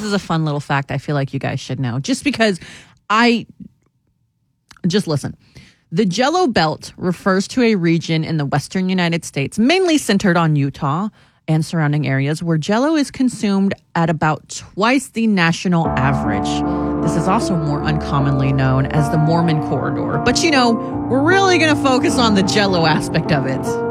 is a fun little fact I feel like you guys should know. Just because just listen. The Jell-O Belt refers to a region in the western United States, mainly centered on Utah and surrounding areas, where Jell-O is consumed at about twice the national average. This is also more uncommonly known as the Mormon Corridor. But we're really going to focus on the Jell-O aspect of it.